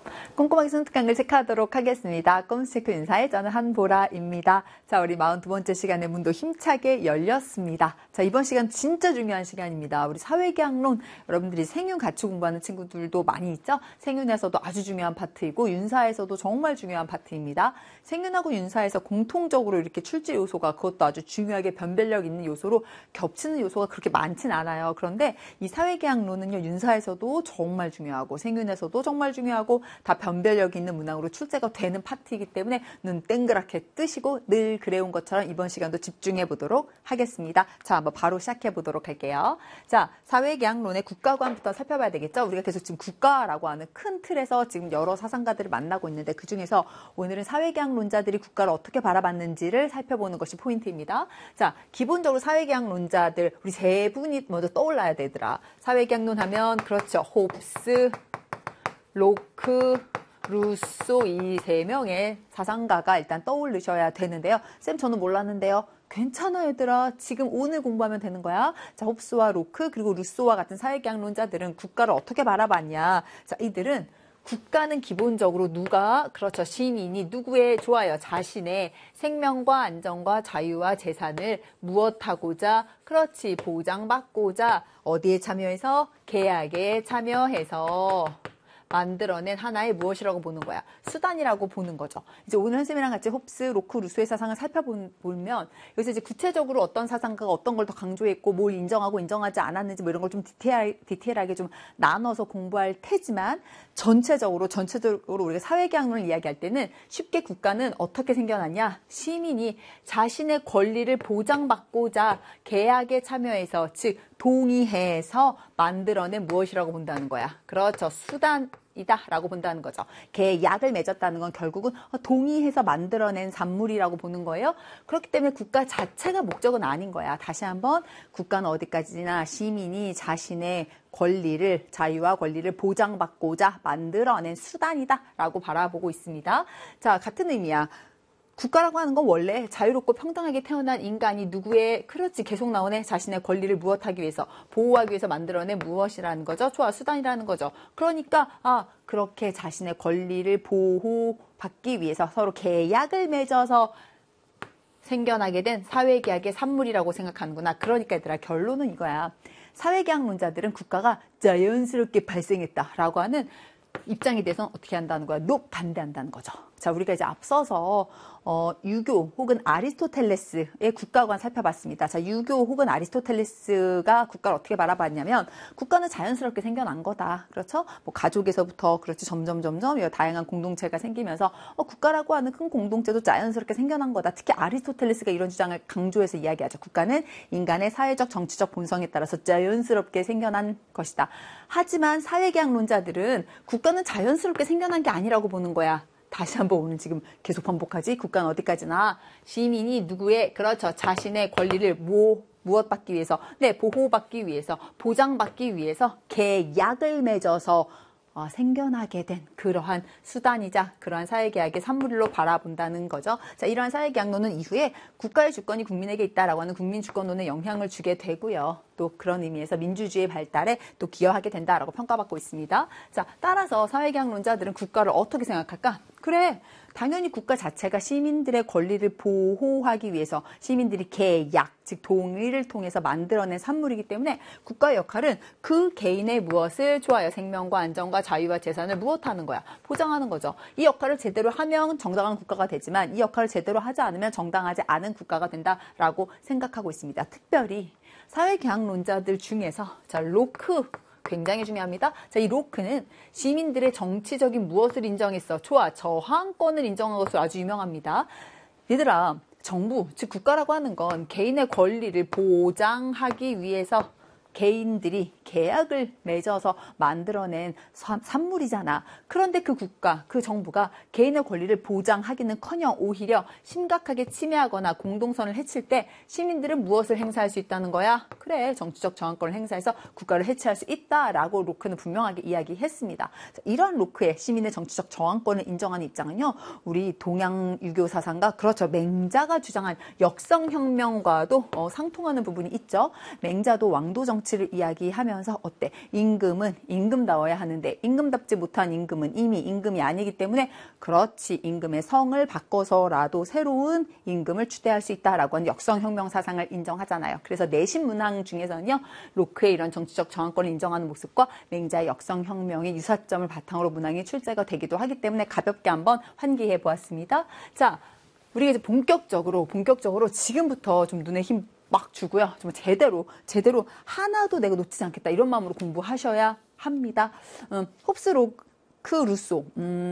꼼꼼하게 선택한 글 체크하도록 하겠습니다. 꼼수체크 인사에 저는 한보라입니다. 자, 우리 42번째 시간의 문도 힘차게 열렸습니다. 자, 이번 시간 진짜 중요한 시간입니다. 우리 사회계약론, 여러분들이 생윤 같이 공부하는 친구들도 많이 있죠? 생윤에서도 아주 중요한 파트이고 윤사에서도 정말 중요한 파트입니다. 생윤하고 윤사에서 공통적으로 이렇게 출제 요소가 그것도 아주 중요하게 변별력 있는 요소로 겹치는 요소가 그렇게 많진 않아요. 그런데 이 사회계약론은요, 윤사에서도 정말 중요하고 생윤에서도 정말 중요하고 다 변별력 있는 문항으로 출제가 되는 파트이기 때문에 눈 땡그랗게 뜨시고 늘 그래온 것처럼 이번 시간도 집중해 보도록 하겠습니다. 자, 한번 바로 시작해 보도록 할게요. 자, 사회계약론의 국가관부터 살펴봐야 되겠죠? 우리가 계속 지금 국가라고 하는 큰 틀에서 지금 여러 사상가들을 만나고 있는데 그 중에서 오늘은 사회계약론자들이 국가를 어떻게 바라봤는지를 살펴보는 것이 포인트입니다. 자, 기본적으로 사회계약론자들 우리 세 분이 먼저 떠올라야 되더라. 사회계약론 하면 그렇죠. 홉스, 로크, 루소 이 세 명의 사상가가 일단 떠오르셔야 되는데요. 쌤 저는 몰랐는데요. 괜찮아 얘들아. 지금 오늘 공부하면 되는 거야. 자, 홉스와 로크 그리고 루소와 같은 사회계약론자들은 국가를 어떻게 바라봤냐. 자, 이들은 국가는 기본적으로 누가 그렇죠. 시민이 누구의 좋아요. 자신의 생명과 안전과 자유와 재산을 무엇하고자 그렇지 보장받고자 어디에 참여해서 계약에 참여해서 만들어낸 하나의 무엇이라고 보는 거야? 수단이라고 보는 거죠. 이제 오늘 선생님이랑 같이 홉스, 로크, 루소의 사상을 살펴보면 여기서 이제 구체적으로 어떤 사상가가 어떤 걸 더 강조했고 뭘 인정하고 인정하지 않았는지 뭐 이런 걸 좀 디테일하게 좀 나눠서 공부할 테지만 전체적으로 우리가 사회계약론을 이야기할 때는 쉽게 국가는 어떻게 생겨났냐? 시민이 자신의 권리를 보장받고자 계약에 참여해서 즉 동의해서 만들어낸 무엇이라고 본다는 거야. 그렇죠. 수단이다 라고 본다는 거죠. 계약을 맺었다는 건 결국은 동의해서 만들어낸 산물이라고 보는 거예요. 그렇기 때문에 국가 자체가 목적은 아닌 거야. 다시 한번 국가는 어디까지나 시민이 자신의 권리를 자유와 권리를 보장받고자 만들어낸 수단이다 라고 바라보고 있습니다. 자, 같은 의미야. 국가라고 하는 건 원래 자유롭고 평등하게 태어난 인간이 누구의 그렇지 계속 나오네 자신의 권리를 무엇하기 위해서 보호하기 위해서 만들어낸 무엇이라는 거죠. 좋아 수단이라는 거죠. 그러니까 그렇게 자신의 권리를 보호받기 위해서 서로 계약을 맺어서 생겨나게 된 사회계약의 산물이라고 생각하는구나. 그러니까 얘들아 결론은 이거야. 사회계약론자들은 국가가 자연스럽게 발생했다라고 하는 입장에 대해서는 어떻게 한다는 거야? 반대한다는 거죠. 자, 우리가 이제 앞서서 유교 혹은 아리스토텔레스의 국가관 살펴봤습니다. 자, 유교 혹은 아리스토텔레스가 국가를 어떻게 바라봤냐면 국가는 자연스럽게 생겨난 거다. 그렇죠? 뭐 가족에서부터 그렇지 점점 다양한 공동체가 생기면서 국가라고 하는 큰 공동체도 자연스럽게 생겨난 거다. 특히 아리스토텔레스가 이런 주장을 강조해서 이야기하죠. 국가는 인간의 사회적 정치적 본성에 따라서 자연스럽게 생겨난 것이다. 하지만 사회계약론자들은 국가는 자연스럽게 생겨난 게 아니라고 보는 거야. 다시 한번 오늘 지금 계속 반복하지. 국가는 어디까지나 시민이 누구의 그렇죠. 자신의 권리를 무엇 받기 위해서 보호받기 위해서 보장받기 위해서 계약을 맺어서 생겨나게 된 그러한 수단이자 그러한 사회계약의 산물로 바라본다는 거죠. 자, 이러한 사회계약론은 이후에 국가의 주권이 국민에게 있다라고 하는 국민주권론에 영향을 주게 되고요. 또 그런 의미에서 민주주의의 발달에 또 기여하게 된다라고 평가받고 있습니다. 자, 따라서 사회계약론자들은 국가를 어떻게 생각할까? 그래, 당연히 국가 자체가 시민들의 권리를 보호하기 위해서 시민들이 계약, 즉 동의를 통해서 만들어낸 산물이기 때문에 국가의 역할은 그 개인의 무엇을 좋아요. 생명과 안전과 자유와 재산을 무엇하는 거야? 보장하는 거죠. 이 역할을 제대로 하면 정당한 국가가 되지만 이 역할을 제대로 하지 않으면 정당하지 않은 국가가 된다라고 생각하고 있습니다. 특별히 사회계약론자들 중에서 자, 로크 굉장히 중요합니다. 자, 이 로크는 시민들의 정치적인 무엇을 인정했어? 좋아, 저항권을 인정한 것으로 아주 유명합니다. 얘들아, 정부, 즉 국가라고 하는 건 개인의 권리를 보장하기 위해서 개인들이 계약을 맺어서 만들어낸 산물이잖아. 그런데 그 국가, 그 정부가 개인의 권리를 보장하기는커녕 오히려 심각하게 침해하거나 공동선을 해칠 때 시민들은 무엇을 행사할 수 있다는 거야? 그래, 정치적 저항권을 행사해서 국가를 해체할 수 있다라고 로크는 분명하게 이야기했습니다. 자, 이런 로크의 시민의 정치적 저항권을 인정하는 입장은요, 우리 동양 유교 사상가, 그렇죠, 맹자가 주장한 역성혁명과도 상통하는 부분이 있죠. 맹자도 왕도 정치 정치를 이야기하면서 어때? 임금은 임금다워야 하는데 임금답지 못한 임금은 이미 임금이 아니기 때문에 그렇지 임금의 성을 바꿔서라도 새로운 임금을 추대할 수 있다라고 하는 역성혁명 사상을 인정하잖아요. 그래서 내신 문항 중에서는요. 로크의 이런 정치적 정황권을 인정하는 모습과 맹자의 역성혁명의 유사점을 바탕으로 문항이 출제가 되기도 하기 때문에 가볍게 한번 환기해 보았습니다. 자, 우리가 이제 본격적으로 지금부터 좀 눈에 힘 막 주고요. 좀 제대로 하나도 내가 놓치지 않겠다 이런 마음으로 공부하셔야 합니다. 홉스, 로크, 루소.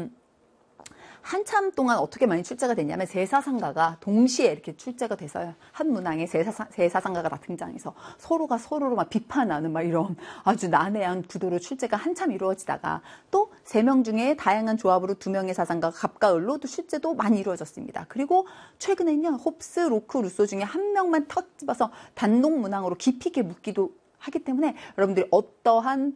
한참 동안 어떻게 많이 출제가 됐냐면 세 사상가가 동시에 이렇게 출제가 돼서요. 한 문항에 세 사상가가 다 등장해서 서로가 서로를 막 비판하는 막 이런 아주 난해한 구도로 출제가 한참 이루어지다가 또 세 명 중에 다양한 조합으로 두 명의 사상가가 갑가을로 또 출제도 많이 이루어졌습니다. 그리고 최근에는요. 홉스, 로크, 루소 중에 한 명만 턱 집어서 단독 문항으로 깊이 있게 묻기도 하기 때문에 여러분들이 어떠한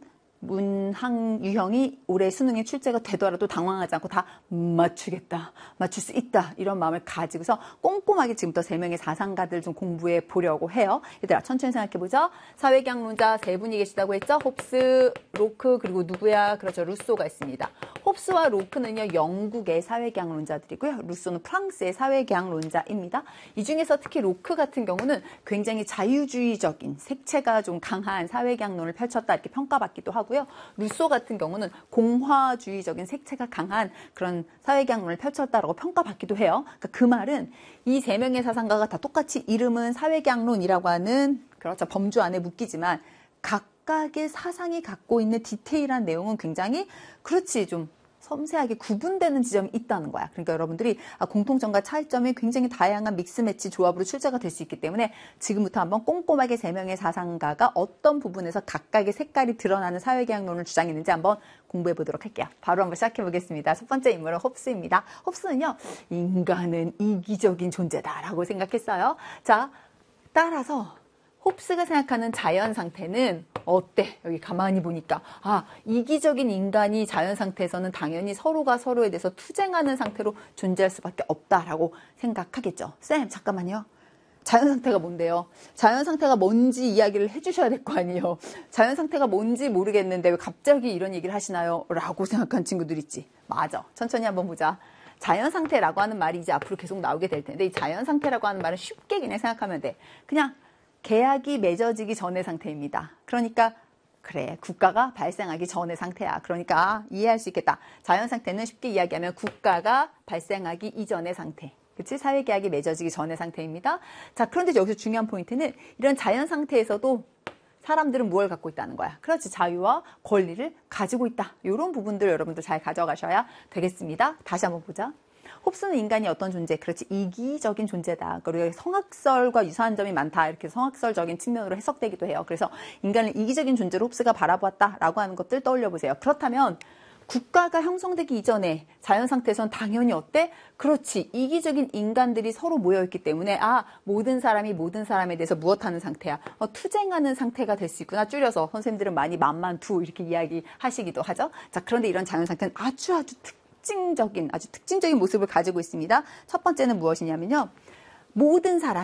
문항 유형이 올해 수능에 출제가 되더라도 당황하지 않고 다 맞추겠다, 맞출 수 있다 이런 마음을 가지고서 꼼꼼하게 지금부터 세 명의 사상가들 좀 공부해 보려고 해요. 얘들아 천천히 생각해보죠. 사회경론자 세 분이 계시다고 했죠. 홉스, 로크 그리고 누구야? 그렇죠. 루소가 있습니다. 홉스와 로크는요 영국의 사회경론자들이고요. 루소는 프랑스의 사회경론자입니다. 이 중에서 특히 로크 같은 경우는 굉장히 자유주의적인 색채가 좀 강한 사회경론을 펼쳤다 이렇게 평가받기도 하고 루소 같은 경우는 공화주의적인 색채가 강한 그런 사회경론을 펼쳤다라고 평가받기도 해요. 그러니까 그 말은 이 세 명의 사상가가 다 똑같이 이름은 사회경론이라고 하는 그렇죠 범주 안에 묶이지만 각각의 사상이 갖고 있는 디테일한 내용은 굉장히 그렇지 좀 섬세하게 구분되는 지점이 있다는 거야. 그러니까 여러분들이 공통점과 차이점이 굉장히 다양한 믹스매치 조합으로 출제가 될 수 있기 때문에 지금부터 한번 꼼꼼하게 세 명의 사상가가 어떤 부분에서 각각의 색깔이 드러나는 사회계약론을 주장했는지 한번 공부해 보도록 할게요. 바로 한번 시작해 보겠습니다. 첫 번째 인물은 홉스입니다. 홉스는요. 인간은 이기적인 존재다라고 생각했어요. 자, 따라서 홉스가 생각하는 자연 상태는 어때? 여기 가만히 보니까 이기적인 인간이 자연 상태에서는 당연히 서로가 서로에 대해서 투쟁하는 상태로 존재할 수밖에 없다라고 생각하겠죠. 쌤 잠깐만요. 자연 상태가 뭔데요? 자연 상태가 뭔지 이야기를 해주셔야 될 거 아니에요. 자연 상태가 뭔지 모르겠는데 왜 갑자기 이런 얘기를 하시나요? 라고 생각한 친구들 있지. 맞아. 천천히 한번 보자. 자연 상태라고 하는 말이 이제 앞으로 계속 나오게 될 텐데 이 자연 상태라고 하는 말은 쉽게 그냥 생각하면 돼. 그냥 계약이 맺어지기 전의 상태입니다. 그러니까 그래 국가가 발생하기 전의 상태야. 그러니까 이해할 수 있겠다. 자연 상태는 쉽게 이야기하면 국가가 발생하기 이전의 상태. 그치? 사회계약이 맺어지기 전의 상태입니다. 자, 그런데 여기서 중요한 포인트는 이런 자연 상태에서도 사람들은 무엇을 갖고 있다는 거야. 그렇지. 자유와 권리를 가지고 있다. 이런 부분들 여러분들 잘 가져가셔야 되겠습니다. 다시 한번 보자. 홉스는 인간이 어떤 존재? 그렇지. 이기적인 존재다. 그리고 성악설과 유사한 점이 많다. 이렇게 성악설적인 측면으로 해석되기도 해요. 그래서 인간을 이기적인 존재로 홉스가 바라보았다라고 하는 것들 떠올려 보세요. 그렇다면 국가가 형성되기 이전에 자연 상태에서는 당연히 어때? 그렇지. 이기적인 인간들이 서로 모여있기 때문에 모든 사람이 모든 사람에 대해서 무엇하는 상태야? 투쟁하는 상태가 될 수 있구나. 줄여서 선생님들은 많이 만만투 이렇게 이야기하시기도 하죠. 자, 그런데 이런 자연 상태는 아주 특징적인 모습을 가지고 있습니다. 첫 번째는 무엇이냐면요. 모든 사람